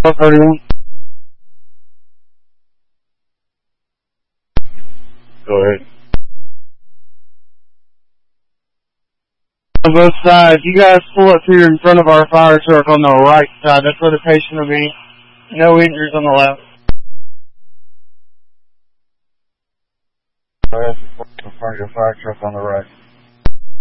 31. Go ahead. On both sides, you guys pull up here in front of our fire truck on the right side. That's where the patient will be. No injuries on the left. Go ahead, in front of your fire truck on the right.